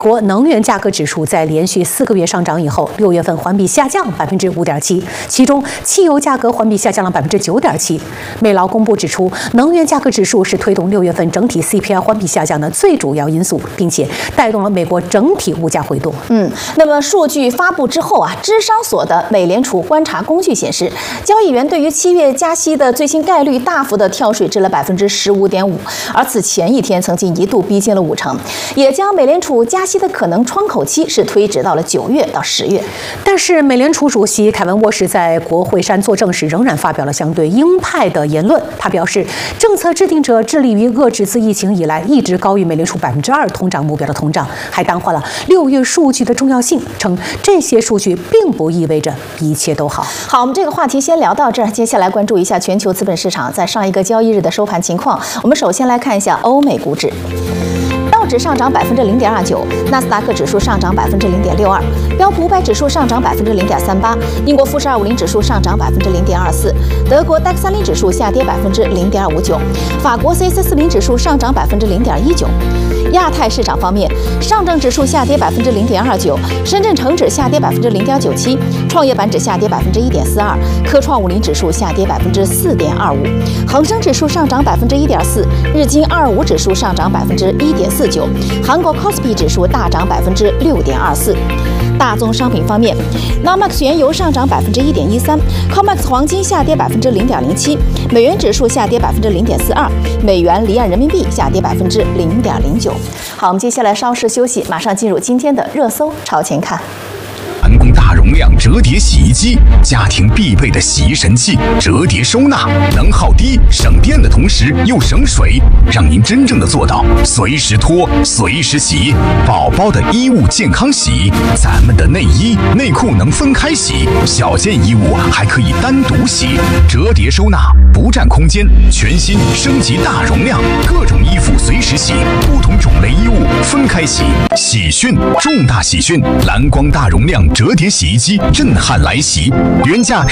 国能源价格指数在连续4个月上涨以后，6月份环比下降5.7%，其中汽油价格环比下降了9.7%。美劳公布指出，能源价格指数是推动6月份整体 CPI 环比下降的最主要因素，并且带动了美国整体物价回落。 那么数据发布之后啊，芝商所的美联储观察工具显示，交易员对于7月加息的最新概率大幅的跳水至了15.5%，而此前一天曾经一度逼近了50%，也将美联储加息的可能窗口期是推迟到了9月到10月。 但是美联储主席凯文沃什在国会山作证时仍然发表了相对鹰派的言论。他表示，政策制定者致力于遏制自疫情以来一直高于美联储2%通胀目标的通胀，还淡化了6月数据的重要性，称这些数据并不意味着一切都好。 好，我们这个话题先聊到这儿，接下来关注一下全球资本市场在上一个交易日的收盘情况。我们首先来看一下欧美股指。道指上涨0.29%，纳斯达克指数上涨0.62%，标普500指数上涨0.38%，英国富时250指数上涨0.24%，德国DAX 30指数下跌0.59%，法国 CAC 40指数上涨0.19%。亚太市场方面，上证指数下跌0.29%，深圳成指下跌0.97%，创业板指下跌1.42%，科创50指数下跌4.25%，恒生指数上涨1.4%，日经225指数上涨1.49%，韩国 KOSPI 指数大涨6.24%。大宗商品方面 ，NOMAX 原油上涨1.13%，COMEX 黄金下跌0.07%，美元指数下跌0.42%，美元离岸人民币下跌0.09%。好，我们接下来稍事休息，马上进入今天的热搜朝前看。 蓝光大容量折叠洗衣机，家庭必备的洗衣神器，折叠收纳，能耗低，省电的同时又省水，让您真正的做到随时脱，随时洗。宝宝的衣物健康洗，咱们的内衣内裤能分开洗，小件衣物还可以单独洗。折叠收纳不占空间，全新升级大容量，各种衣服随时洗，不同种类衣物分开洗。喜讯，重大喜讯！蓝光大容量折叠洗衣机震撼来袭，原价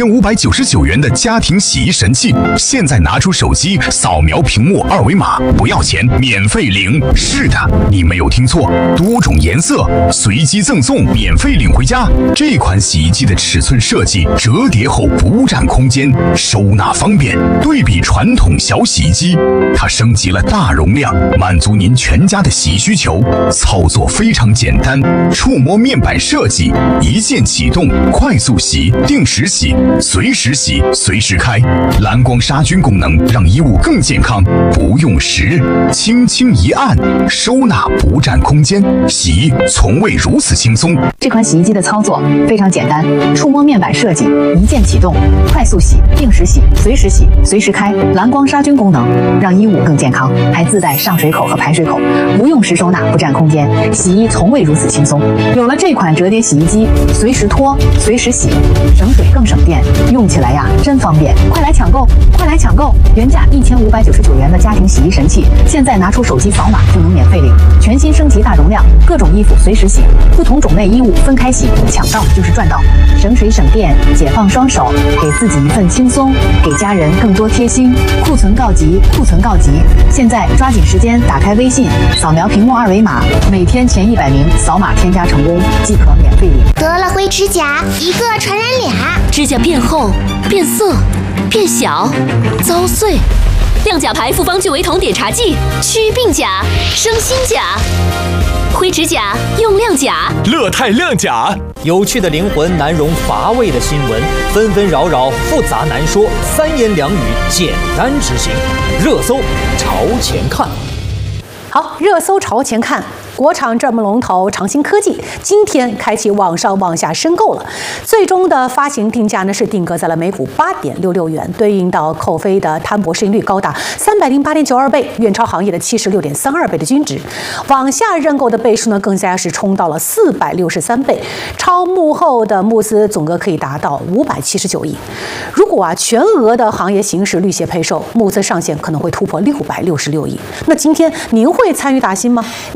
1599元的家庭洗衣神器，现在拿出手机扫描屏幕2维码，不要钱，免费领。是的，你没有听错，多种颜色随机赠送，免费领回家。这款洗衣机的尺寸设计，折叠后不占空间，收纳方便。对比传统小洗衣机，它升级了大容量，满足您全家的洗衣需求。操作非常简单，触摸面板设计，一键启动，快速洗，定时洗，随时洗，随时开。蓝光杀菌功能让衣物更健康，不用时，轻轻一按，收纳不占空间，洗衣从未如此轻松。 这款洗衣机的操作非常简单，触摸面板设计，一键启动，快速洗，定时洗，随时洗，随时开。蓝光杀菌功能让衣物更健康，还自带上水口和排水口，不用时收纳不占空间，洗衣从未如此轻松。有了这款折叠洗衣机，随时脱，随时洗，省水更省电，用起来呀真方便！快来抢购，快来抢购！原价1599元的家庭洗衣神器，现在拿出手机扫码就能免费领。全新升级大容量，各种衣服随时洗，不同种类衣物分开洗，抢到就是赚到，省水省电，解放双手，给自己一份轻松，给家人更多贴心。库存告急，库存告急！现在抓紧时间，打开微信，扫描屏幕2维码，每天前100名扫码添加成功即可免费领。 得了灰指甲，一个传染俩， 指甲变厚、变色、变小、遭碎。亮甲牌复方聚维酮碘茶剂，祛病甲，生新甲。灰指甲用亮甲， 乐泰亮甲。 有趣的灵魂难容乏味的新闻，纷纷扰扰复杂难说，3言2语简单执行。热搜朝前看。 好，热搜朝前看。国产这么龙头长兴科技今天开启网上网下申购了，最终的发行定价呢是定格在了每股8.66元，对应到扣非的摊薄市盈率高达308.92倍，远超行业的76.32倍的均值。网下认购的倍数呢更加是冲到了463倍，超幕后的募资总额可以达到579亿。如果全额的行业行使绿协配售，募资上限可能会突破666亿。那今天您会参与打新吗？ 您是不是觉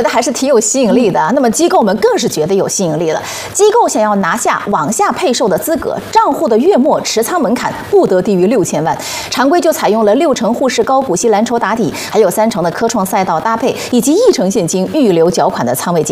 觉得还是挺有吸引力的。那么机构们更是觉得有吸引力了。机构想要拿下往下配售的资格，账户的月末持仓门槛不得低于6000万。常规就采用了60%沪市高股息蓝筹打底，还有30%的科创赛道搭配，以及1%现金预留缴款的仓位。